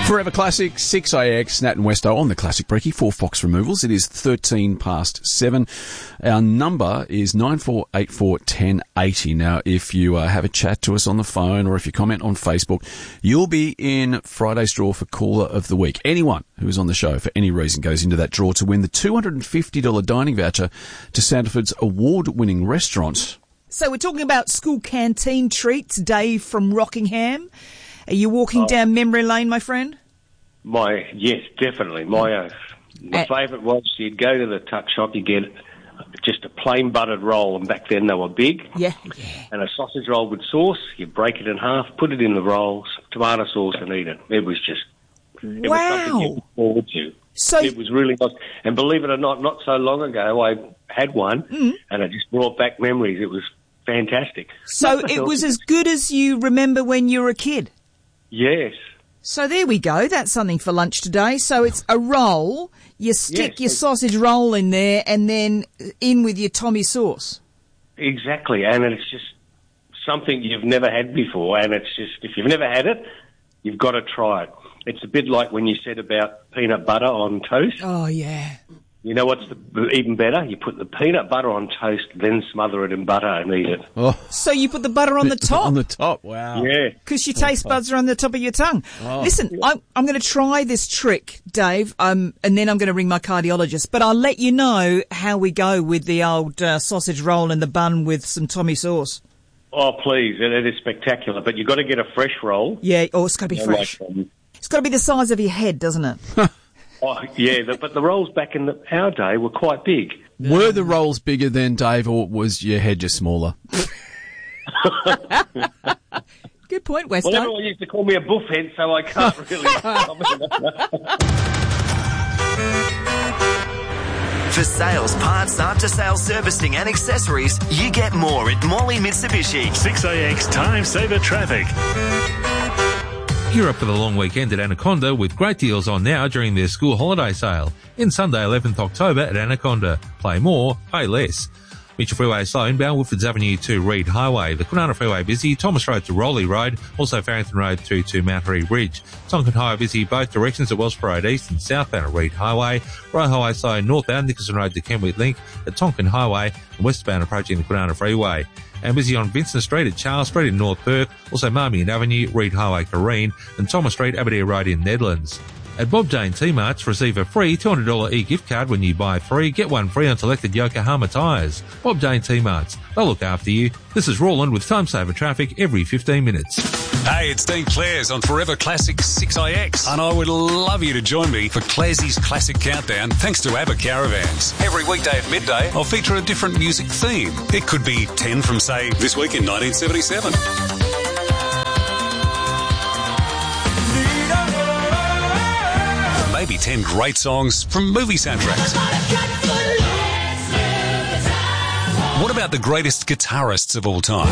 Forever Classic, 6AX, Nat and Westo on the Classic Brekkie for Fox Removals. It is 13 past 7. Our number is 94841080. Now, if you have a chat to us on the phone or if you comment on Facebook, you'll be in Friday's draw for Caller of the Week. Anyone who is on the show for any reason goes into that draw to win the $250 dining voucher to Sandifords award-winning restaurant. So we're talking about school canteen treats. Dave from Rockingham. Are you walking down memory lane, my friend? Yes, definitely. My favourite was you'd go to the tuck shop, you get just a plain buttered roll, and back then they were big. Yeah. And a sausage roll with sauce. You break it in half, put it in the roll, tomato sauce, and eat it. It was just it was something you look forward to. So it was really nice. And believe it or not so long ago I had one, and it just brought back memories. It was fantastic. So it was as good as you remember when you were a kid? Yes. So there we go. That's something for lunch today. So it's a roll. You stick your sausage roll in there and then in with your Tommy sauce. Exactly. And it's just something you've never had before. And it's just, if you've never had it, you've got to try it. It's a bit like when you said about peanut butter on toast. Oh, yeah. You know what's even better? You put the peanut butter on toast, then smother it in butter and eat it. Oh. So you put the butter on the top? On the top, wow. Yeah. Because your taste buds are on the top of your tongue. Oh. Listen, I'm going to try this trick, Dave, and then I'm going to ring my cardiologist. But I'll let you know how we go with the old sausage roll and the bun with some Tommy sauce. Oh, please. It is spectacular. But you've got to get a fresh roll. Yeah, it's got to be fresh. It's got to be the size of your head, doesn't it? Oh, yeah, but the rolls back in our day were quite big. Were the rolls bigger then, Dave, or was your head just smaller? Good point, Westo. Well, everyone used to call me a buffhead, so I can't really... For sales, parts, after-sales servicing and accessories, you get more at Morley Mitsubishi. 6AX Time Saver Traffic. Gear up for the long weekend at Anaconda with great deals on now during their school holiday sale. In Sunday 11th October at Anaconda. Play more, pay less. Mitchell Freeway slow inbound, Woodfords Avenue to Reed Highway. The Kwinana Freeway busy, Thomas Road to Rowley Road, also Farrington Road through to Mount Harry Ridge. Tonkin Highway busy both directions at Wellsborough Road East and southbound at Reed Highway. Royal Highway slow northbound, Nicholson Road to Kenwheat Link at Tonkin Highway and westbound approaching the Kwinana Freeway. And busy on Vincent Street at Charles Street in North Perth, also Marmion Avenue, Reed Highway, Careen, and Thomas Street, Aberdare Road in Nedlands. At Bob Jane T-Marts, receive a free $200 e-gift card when you buy 3, get 1 free on selected Yokohama tyres. Bob Jane T-Marts, they'll look after you. This is Roland with Time Saver Traffic every 15 minutes. Hey, it's Dean Clares on Forever Classic 6IX, and I would love you to join me for Clares's Classic Countdown thanks to ABBA Caravans. Every weekday at midday, I'll feature a different music theme. It could be 10 from, say, this week in 1977. Maybe 10 great songs from movie soundtracks. What about the greatest guitarists of all time?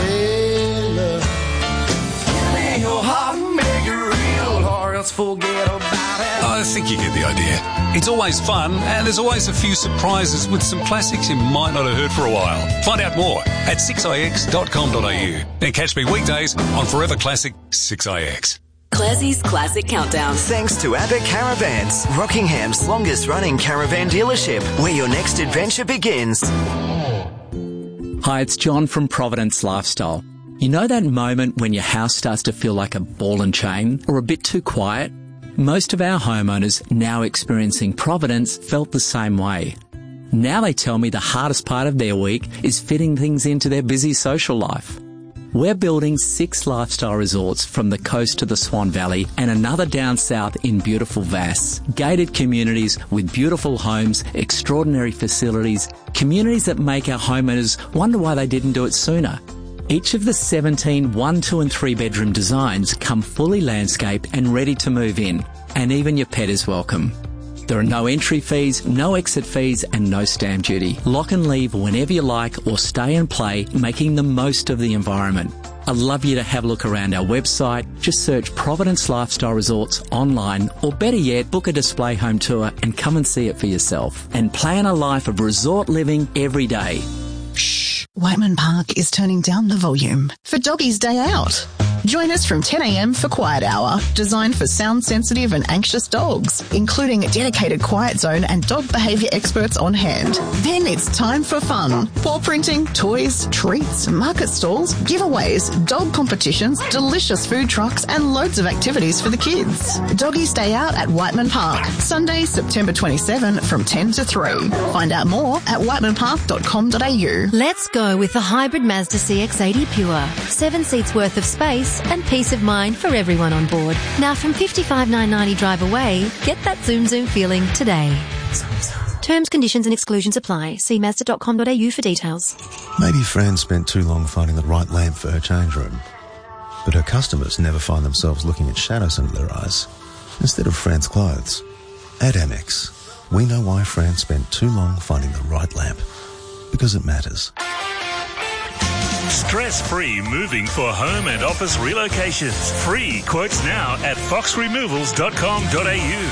I think you get the idea. It's always fun, and there's always a few surprises with some classics you might not have heard for a while. Find out more at 6ix.com.au and catch me weekdays on Forever Classic 6ix. Classie's Classic Countdown. Thanks to ABBA Caravans, Rockingham's longest running caravan dealership, where your next adventure begins. Hi, it's John from Providence Lifestyle. You know that moment when your house starts to feel like a ball and chain or a bit too quiet? Most of our homeowners now experiencing Providence felt the same way. Now they tell me the hardest part of their week is fitting things into their busy social life. We're building 6 lifestyle resorts from the coast to the Swan Valley and another down south in beautiful Vass. Gated communities with beautiful homes, extraordinary facilities, communities that make our homeowners wonder why they didn't do it sooner. Each of the 17 1, 2 and 3 bedroom designs come fully landscaped and ready to move in. And even your pet is welcome. There are no entry fees, no exit fees and no stamp duty. Lock and leave whenever you like or stay and play, making the most of the environment. I'd love you to have a look around our website. Just search Providence Lifestyle Resorts online, or better yet, book a display home tour and come and see it for yourself. And plan a life of resort living every day. Shh. Whiteman Park is turning down the volume for Doggy's Day Out. Join us from 10 a.m. for Quiet Hour, designed for sound-sensitive and anxious dogs, including a dedicated quiet zone and dog behaviour experts on hand. Then it's time for fun. Paw printing, toys, treats, market stalls, giveaways, dog competitions, delicious food trucks and loads of activities for the kids. Doggies Day Out at Whiteman Park, Sunday, September 27 from 10 to 3. Find out more at whitemanpark.com.au. Let's go with the hybrid Mazda CX-80 Pure. 7 seats worth of space and peace of mind for everyone on board. Now from $55,990 drive away, get that zoom feeling today. Terms, conditions and exclusions apply. See Mazda.com.au for details. Maybe Fran spent too long finding the right lamp for her change room. But her customers never find themselves looking at shadows under their eyes instead of Fran's clothes. At Amex, we know why Fran spent too long finding the right lamp. Because it matters. Stress-free moving for home and office relocations. Free quotes now at foxremovals.com.au.